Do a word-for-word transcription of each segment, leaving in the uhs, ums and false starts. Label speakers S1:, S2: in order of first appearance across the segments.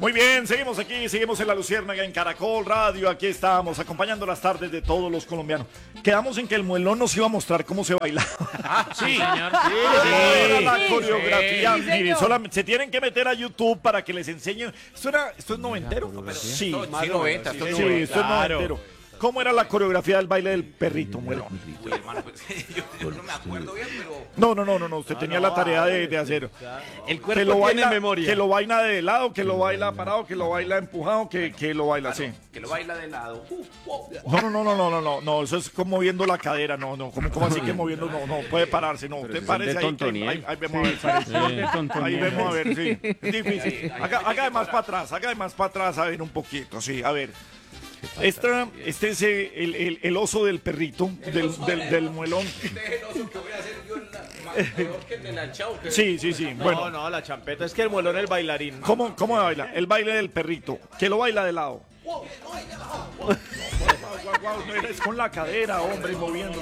S1: Muy bien, seguimos aquí, seguimos en La Luciérnaga, en Caracol Radio. Aquí estamos, acompañando las tardes de todos los colombianos. Quedamos en que el muelón nos iba a mostrar cómo se baila.
S2: Ah, sí, señor.
S1: Sí, era la
S3: sí,
S1: coreografía.
S3: sí,
S1: Mire,
S3: señor.
S1: solamente se tienen que meter a YouTube para que les enseñen. ¿Esto, era, esto es noventero? Sí,
S2: Esto sí, noventa, esto es
S1: sí,
S2: noventa.
S1: esto es noventero. ¿Cómo era la coreografía del baile del perrito, muelón?
S2: Uy, hermano, pues, yo, yo no me acuerdo bien, pero...
S1: No, no, no, no, no. Usted tenía la tarea de, de hacer.
S4: El
S1: Que
S4: cuerpo
S1: lo,
S4: tiene
S1: baila,
S4: memoria.
S1: que lo baila de lado, que lo baila parado, que lo baila empujado, que, que lo baila así.
S2: Que lo baila de lado. Uh, wow.
S1: No, no, no, no, no, no, no, no, eso es como moviendo la cadera, no, no, como, como así que moviendo, no, no, puede pararse, no, usted parece ahí, que ahí, ahí, ahí vemos a ver, ahí vemos a ver, sí, es difícil, haga, haga de más para atrás, haga de más para atrás, a ver un poquito, sí, a ver. Esta, este es el, el, el oso del perrito, del, del, del muelón.
S2: Este es el oso que voy a hacer yo en la, más peor que el de la chau. Que...
S1: Sí, sí, sí,
S4: No,
S1: bueno,
S4: no, la champeta es que el muelón es el bailarín.
S1: ¿cómo, cómo baila? El baile del perrito, que lo baila de lado. Guau, guau, no eres con la cadera, hombre, moviendo.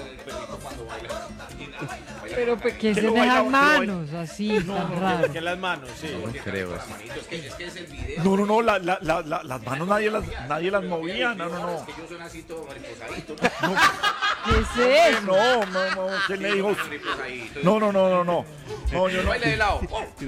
S3: Pero pues, ¿qué
S1: Que
S3: se
S1: lo baila,
S3: dejan
S1: que lo baila.
S3: manos así, tan raro?
S4: Que en las manos, sí.
S5: Creo.
S2: Es que, es que es el video.
S1: No, no, no, la, la, la, la- las manos nadie las, nadie las movía, no, no, no.
S2: Que yo soy así todo mariposadito.
S3: ¿Qué es eso?
S1: No, no, no, ¿quién le dijo?
S2: Mariposadito.
S1: No, no, no, no, no. No, yo no.
S2: Baila de lado.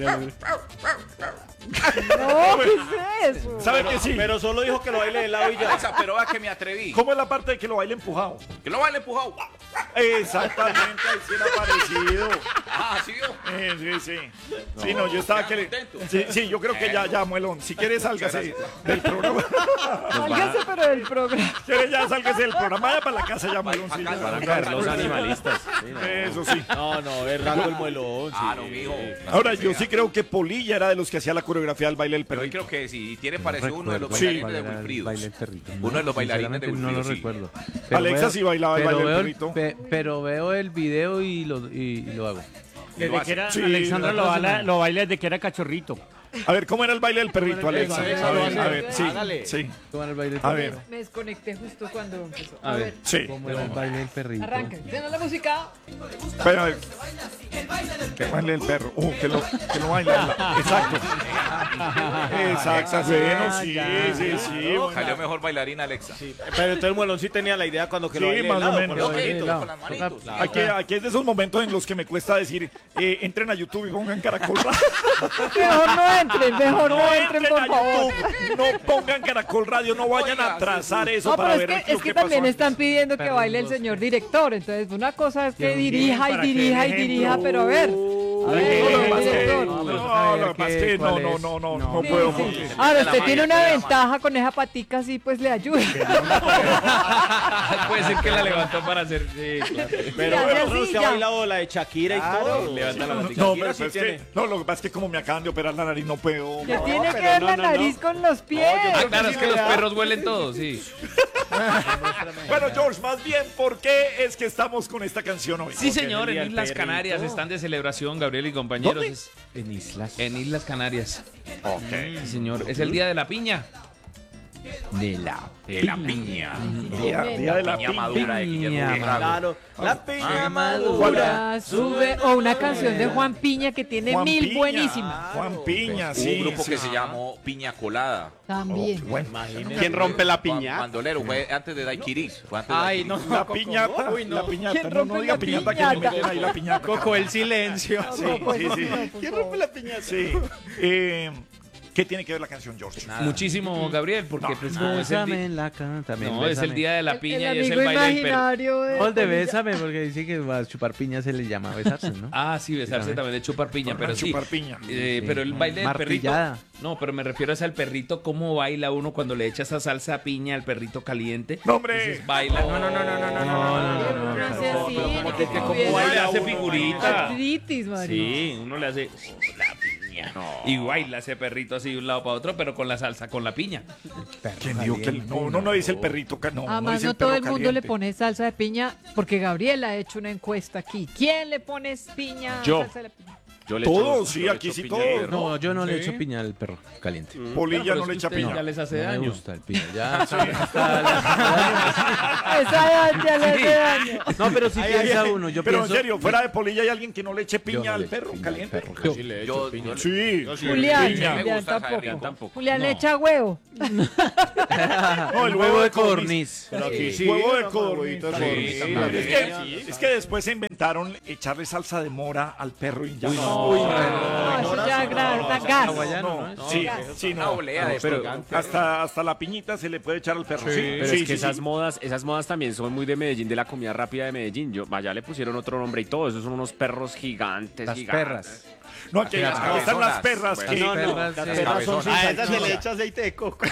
S3: No, ¿qué es eso?
S1: ¿Sabe que sí?
S4: Pero solo dijo que lo baile de lado y ya.
S2: Alexa, pero vea que me atreví.
S1: ¿Cómo es la parte de que lo baile empujado?
S2: Que lo baile empujado.
S1: Exactamente, ahí sí era parecido.
S2: Ah, ¿sí vio?
S1: Eh, sí, sí. Sí, no, yo estaba que le...
S2: contento.
S1: Sí, sí, yo creo que ya, ya, muelón. Si quieres, sálgase del programa.
S3: Sálgase pero del programa.
S1: Si quieres, ya sálgase del programa. Vaya para la casa ya, muelón. Sí,
S2: Para
S1: ya.
S4: Van a caer los animalistas. Sí, no.
S1: Eso sí.
S4: No, no, es raro el muelón. Sí.
S2: Claro, mijo.
S1: Ahora, yo sí creo que Polilla era de los que hacía la coreografía del baile del
S2: Pero hoy
S1: perrito.
S2: creo que sí, tiene parecido uno de los
S1: Sí.
S2: bailarines de Wilfrido.
S5: Baile del perrito.
S2: Uno de los bailarines de
S5: Sinceramente, no lo
S2: Wilfrido, sí.
S5: recuerdo.
S1: Alexa sí bailaba el
S5: pero
S1: baile del
S5: veo el-
S1: perrito.
S5: pe- pero veo el video y lo, y, y lo hago.
S6: Desde que era,
S1: Sí,
S6: Alexandra lo
S1: la
S6: baila, lo baila desde que era cachorrito.
S1: A ver, ¿cómo era el baile del perrito, Alexa? A ver, a ver, sí,
S4: Hágale.
S1: sí.
S5: ¿Cómo era el baile del
S1: A
S5: perrito?
S1: ver,
S3: Me desconecté justo cuando empezó.
S5: A ver,
S1: sí.
S5: ¿cómo era el baile del perrito?
S3: Arranca. ¿Tiene la música?
S1: Pero, a ver. Que baile el perro. Uh, que lo, que lo baile. Exacto. Exacto. Bueno, sí, sí, sí. bueno.
S2: Salió mejor bailarina Alexa.
S4: Sí, pero entonces el muelón sí tenía la idea cuando que
S1: Sí,
S4: lo baile de
S1: más o
S4: lado.
S1: menos.
S4: con los
S2: Ok,
S4: deditos.
S2: con las manitos.
S1: Aquí, aquí es de esos momentos en los que me cuesta decir, eh, entren a YouTube y pongan Caracol Radio.
S3: Mejor no entren, mejor no entren, por
S1: a
S3: favor.
S1: YouTube, no pongan Caracol Radio, no vayan a
S2: Oiga,
S1: trazar eso
S3: No,
S1: para
S3: pero
S1: ver
S3: es que,
S1: lo
S3: es que
S1: que pasó
S3: también
S1: antes.
S3: están pidiendo que
S5: Perros
S3: baile el
S5: bosque.
S3: señor director. Entonces, una cosa es que
S6: Dios mío,
S3: dirija y
S6: para que
S3: dirija
S6: den
S3: y
S6: ejemplo.
S3: dirija, pero a ver. A
S1: No,
S3: ver,
S1: lo que
S3: el
S1: pasa es que-
S3: director.
S1: no, lo que pasa es que no, no, no, no, no
S3: Sí,
S1: puedo.
S3: sí.
S1: porque-
S3: Ahora,
S2: de la
S3: usted
S2: malla,
S3: tiene una
S2: de la
S3: ventaja con esa patica así, pues le ayuda.
S7: Puede ser que la levantó para hacer. Sí, claro.
S4: Pero
S3: Ya,
S4: bueno,
S3: ya,
S4: usted
S3: sí,
S4: ha
S3: ya.
S4: bailado la de Shakira y todo.
S7: Levanta la matica.
S1: No,
S4: Shakira
S1: pero
S4: sí
S1: es que,
S4: tiene.
S1: no, lo que pasa es que como me acaban de operar la nariz, no puedo.
S3: Que
S1: no.
S3: tiene que
S4: pero
S3: ver
S4: no,
S3: la
S4: no,
S3: nariz
S4: no.
S3: con los pies.
S7: Ah, claro, es que los perros huelen todos, sí.
S1: Bueno, George, más bien, ¿por qué es que estamos con esta canción hoy?
S7: Sí, señor,
S4: día
S7: en
S4: del
S7: Islas
S4: perrito.
S7: Canarias están de celebración, Gabriel y compañeros.
S1: ¿Dónde?
S7: Es-
S5: En islas.
S7: En Islas Canarias.
S1: Ok.
S7: Sí, señor. Es el día de la piña.
S5: De la
S2: De la piña.
S1: Día, día de la
S2: Piña
S1: piña.
S2: madura de Guillermo
S5: Piña
S2: Buitrago.
S4: Claro, la piña madura.
S3: Pura, sube, o una canción de Juan Piña que tiene
S1: Juan
S3: mil
S1: Piña.
S3: buenísimas.
S1: Juan Piña,
S2: Hubo
S1: sí.
S2: un grupo
S1: sí.
S2: que se llamó Piña Colada.
S3: También.
S1: Bueno,
S4: ¿Quién rompe la
S2: Juan
S4: piña?
S2: Bandolero, fue antes de Daiquiri. Fue antes de
S4: Ay,
S2: Daiquiri.
S4: no.
S1: la piñata,
S4: Uy, no.
S1: la piñata,
S3: ¿Quién
S1: no, no
S3: rompe
S1: diga
S3: la
S1: piñata, que le
S3: piñata?
S1: meten ahí la piñata.
S4: Coco, el silencio.
S1: Sí, sí, sí.
S4: ¿Quién rompe la piñata?
S1: Sí. Eh, ¿Qué tiene que ver la canción, George?
S7: Muchísimo, Gabriel, porque pues como es el,
S5: Bésame
S7: di-
S5: en la cama también.
S7: no, es el día de la
S3: El-
S7: piña
S3: el
S7: y es el
S3: amigo
S7: baile del perro.
S3: imaginario de
S5: Gol de
S3: Polilla.
S5: bésame, porque dice que a chupar piña se le llama besarse, ¿no?
S7: Ah, sí, besarse
S5: Sí,
S7: también de chupar piña, pero sí.
S1: Chupar piña.
S7: Eh,
S5: Sí.
S7: pero el baile del perrito.
S5: Martillada.
S7: No, pero me refiero es al perrito, cómo baila uno cuando le echa esa salsa a piña al perrito caliente.
S1: ¡No, hombre!
S7: Entonces baila. No, no, no, no, no, no, no.
S5: No, no,
S3: Pero
S5: no,
S3: no
S5: no,
S3: sea así,
S4: pero
S3: ni
S4: como
S3: que
S4: que- como
S3: tuviera
S7: Uno le hace
S4: uno,
S7: figurita.
S3: artritis, María.
S7: Sí, uno le hace la piña. Y baila ese perrito así de un lado para otro, pero con la salsa, con la piña.
S1: ¿Quién dijo que el- no, no, no dice el perrito, ca- no, no
S3: Además,
S1: dice
S3: no
S1: el
S3: todo
S1: perro
S3: el mundo le
S1: caliente.
S3: pone salsa de piña, porque Gabriel ha hecho una encuesta aquí. ¿Quién le pone piña?
S4: Yo.
S3: salsa de piña?
S8: Yo le
S1: Todo,
S8: echo-
S1: sí,
S8: yo le
S1: aquí
S8: echo
S1: sí
S8: piña
S1: todo.
S8: al perro.
S5: No, yo no le
S7: Sí.
S5: echo piña al perro caliente.
S1: Polilla no le echa piña.
S7: Ya les hace
S5: No me
S7: daño.
S5: gusta el piña. Ya,
S3: Esa ya le hace daño.
S5: no, pero si piensa uno, yo
S1: Pero en
S5: pienso...
S1: serio, fuera de polilla hay alguien que no le eche
S5: Yo
S1: piña
S5: no
S1: al
S5: le echo
S1: perro
S5: piña al
S1: caliente.
S5: perro
S7: Yo
S5: caliente.
S7: sí le
S8: Yo-
S7: echo piña.
S8: yo-
S1: Sí.
S8: yo sí-
S3: Julián,
S1: piña.
S3: Julián
S7: gusta,
S3: tampoco.
S8: tampoco.
S3: Julián le
S5: No.
S3: echa huevo.
S1: No, el
S5: huevo de codorniz.
S4: Pero aquí sí.
S1: Huevo de
S4: no,
S1: codorniz.
S4: huevito de
S1: Sí,
S4: codorniz,
S1: también.
S4: también.
S1: Es que, es que después se inventaron echarle salsa de mora al perro y ya
S5: Uy,
S1: no.
S5: no.
S1: Uy,
S3: No, eso ya gra- da gas.
S5: Hawaiano, ¿no?
S1: Sí, sí,
S8: Una
S1: no.
S8: olea de
S5: pero-
S8: picante.
S1: Hasta, hasta la piñita se le puede echar al perro. Sí,
S6: Pero
S1: sí,
S6: es que
S1: sí,
S6: esas
S1: sí.
S6: modas, esas modas también son muy de Medellín, de la comida rápida de Medellín. Yo, allá le pusieron otro nombre y todo. Esos son unos perros gigantes,
S5: Las
S6: gigantes.
S5: perras.
S1: No, aquí
S8: Las
S1: están las
S8: cabezonas.
S1: perras
S8: Bueno,
S1: que...
S5: No, no,
S4: Las
S5: sí.
S4: perras son sin
S8: A
S4: salchicha.
S8: esas
S4: se
S8: se
S4: le
S8: le
S4: echa aceite de coco.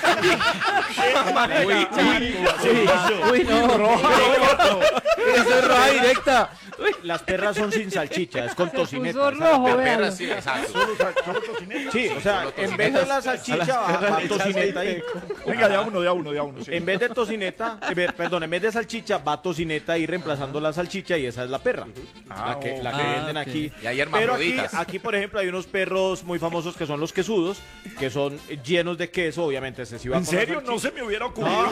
S5: Uy, uy, no, roja. Eso es roja directa.
S4: Las perras son sin salchicha, es con
S3: Se
S4: tocineta.
S3: puso rojo,
S8: Pero
S3: véalo.
S8: sí, exacto.
S4: Sí, o sea, en vez de la salchicha va, va tocineta ahí.
S1: Venga, de a uno, de a uno, de a uno. sí.
S4: En vez de tocineta, eh, ver, perdón, en vez de salchicha va tocineta ahí reemplazando la salchicha y esa es la perra. La que, la que
S5: Ah,
S4: venden
S5: ok.
S4: aquí.
S8: Y hay
S4: Pero aquí,
S8: hermafroditas.
S4: aquí, por ejemplo, hay unos perros muy famosos que son los quesudos, que son llenos de queso, obviamente excesiva.
S1: ¿En
S4: con la
S1: serio? No
S4: salchicha.
S1: se me hubiera ocurrido.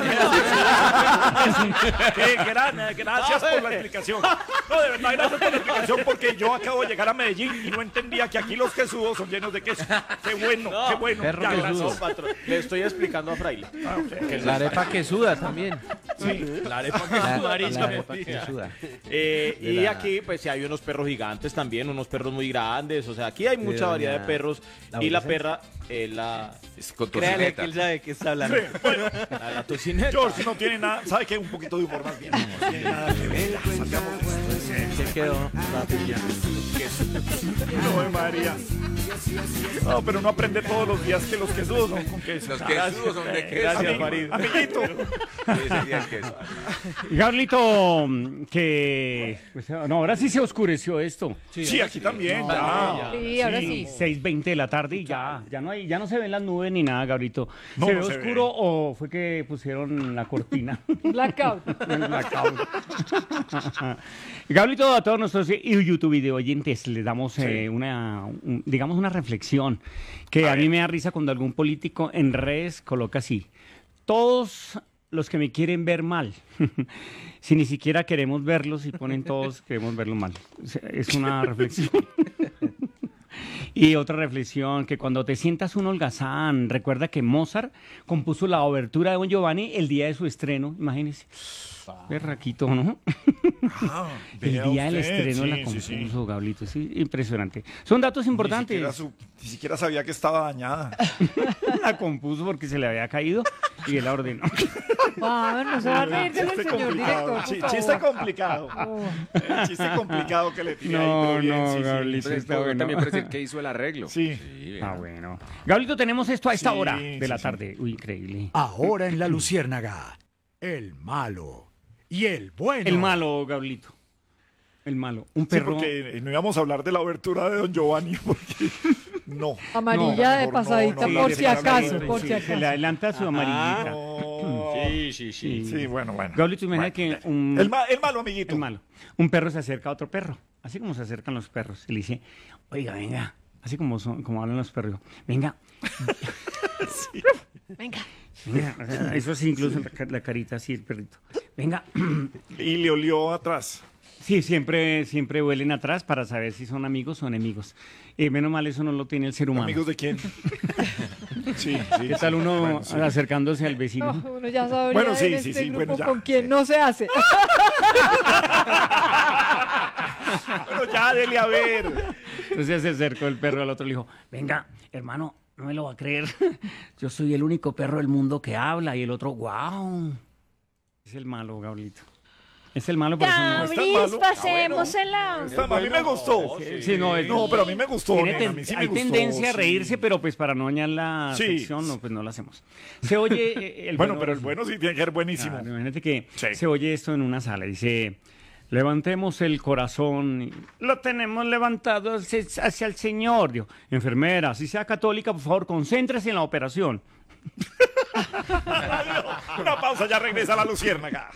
S1: Qué gran, eh, gracias por la explicación. No, de verdad, gracias por la explicación, porque yo acabo de llegar a Medellín y no entendía que aquí los quesudos son llenos de queso. Qué bueno, qué bueno.
S5: Perro
S1: Ya,
S5: quesudo.
S1: gracias.
S4: No, patrón, le estoy explicando a Fraile.
S1: Ah, ok.
S5: La arepa que suda también.
S4: La arepa que
S5: La,
S4: suda,
S5: la arepa que suda.
S4: Eh,
S5: De
S4: y
S5: la-
S4: aquí, pues, sí hay unos perros gigantes también, unos perros muy grandes. O sea, aquí hay mucha
S5: doña-
S4: variedad de perros.
S5: la
S4: y la
S5: Borges.
S4: perra, eh, la,
S8: Es con
S5: Créale
S8: tocineta.
S5: que él sabe que está hablando.
S1: Sí, bueno,
S4: la, la tocineta.
S1: George no tiene nada, ¿sabe qué? Un poquito de humor más bien. No tiene nada que ver. Ya, salgamos de esto.
S5: Se quedó la piña.
S1: No, María. No, pero no aprende todos los días que los quesudos son con queso.
S8: Los quesudos son de queso.
S1: Gracias,
S8: Ami-
S1: Farid. Amiguito.
S8: Ese sería el queso.
S6: Gablito, que... pues, no, ahora sí se oscureció esto.
S1: Sí, aquí también. ya.
S3: Sí, ahora sí.
S6: seis veinte de la tarde y ya, ya no hay, ya no se ven las nubes ni nada, Gabrito.
S1: No,
S6: ¿Se
S1: no
S6: ve
S1: se
S6: oscuro o fue que pusieron la cortina?
S3: Blackout.
S6: El blackout. Gablito, a todos nuestros YouTube video oyentes les damos eh, una, un- digamos, una reflexión que a, mí me da risa cuando algún político en redes coloca así: todos los que me quieren ver mal, si ni siquiera queremos verlos y ponen todos queremos verlos mal. Es una reflexión. Y otra reflexión, que cuando te sientas un holgazán, recuerda que Mozart compuso la obertura de Don Giovanni el día de su estreno, imagínese. Berraquito, ¿no?
S1: Ah,
S6: El
S1: vea
S6: día del
S1: usted,
S6: estreno la
S1: sí,
S6: compuso,
S1: sí, sí.
S6: Gablito, sí, impresionante. Son datos
S1: Ni
S6: importantes.
S1: siquiera, su- ni siquiera sabía que estaba dañada.
S6: La compuso porque se le había caído y él la ordenó.
S3: Ah, no se va a reír del
S1: Chiste
S3: señor
S1: complicado.
S3: director,
S1: chi-
S3: por
S1: Chiste
S3: favor.
S1: complicado.
S3: Oh.
S1: Eh, Chiste complicado que le tiré ahí,
S6: No,
S1: pero bien,
S6: no,
S1: sí, sí.
S6: Gablito,
S8: Entonces,
S6: está bueno.
S8: también parece que hizo el arreglo.
S1: Sí.
S6: Ah, bueno. Gablito, tenemos esto a esta
S1: Sí,
S6: hora
S1: sí,
S6: de la
S1: sí.
S6: tarde. Uy, increíble.
S9: Ahora en La Luciérnaga, el malo y el bueno.
S6: El malo, Gablito. El malo. Un
S1: Sí,
S6: perro.
S1: porque no íbamos a hablar de la obertura de Don Giovanni, porque no.
S3: Amarilla de
S1: mejor no,
S3: pasadita
S1: no,
S3: por
S1: no,
S3: si
S1: no,
S3: acaso,
S1: no,
S3: por
S6: Sí,
S3: si
S6: se
S3: acaso.
S6: le adelanta su amarillita.
S1: No.
S4: Sí, sí, sí.
S1: Sí, bueno, bueno.
S6: Gablito, imagina
S1: Bueno,
S6: que un...
S1: El, ma- el malo, amiguito.
S6: El malo. Un perro se acerca a otro perro, así como se acercan los perros. Y le dice, oiga, venga, así como, son, como hablan los perros. Venga. Venga. Venga. O sea, eso sí, incluso la, ca- la carita así, el perrito. Venga.
S1: Y le olió atrás.
S6: Sí, siempre, siempre huelen atrás para saber si son amigos o enemigos. Y menos mal eso no lo tiene el ser humano.
S1: ¿Amigos de quién? Sí, sí.
S6: ¿Qué tal uno
S1: Bueno, sí.
S6: acercándose al vecino?
S3: No, uno ya sabría
S1: Bueno, sí,
S3: en
S1: sí,
S3: este
S1: sí,
S3: grupo
S1: bueno, ya.
S3: con quién no se hace.
S1: Bueno, ya, dele a ver.
S6: Entonces se acercó el perro al otro y le dijo, venga, hermano, no me lo va a creer. Yo soy el único perro del mundo que habla. Y el otro, wow. Es el malo, Gablito. Es el malo, pero eso no.
S1: está malo.
S10: pasémosela.
S1: Está- a mí me gustó.
S6: Sí, no, es-
S1: No, pero a mí me gustó.
S6: Tiene
S1: nena, a
S6: ten-
S1: mí sí me
S6: hay
S1: gustó,
S6: tendencia a
S1: sí.
S6: reírse, pero pues para no dañar la
S1: Sí.
S6: sección, no, pues no lo hacemos. Se oye eh, el
S1: Bueno, pero el bueno sí tiene que ser buenísimo.
S6: Claro, imagínate que
S1: Sí.
S6: se oye esto en una sala. Dice, levantemos el corazón. y lo tenemos levantado hacia, hacia el Señor. Dijo, enfermera, si sea católica, por favor, concéntrese en la operación.
S1: Una pausa, ya regresa la luciérnaga.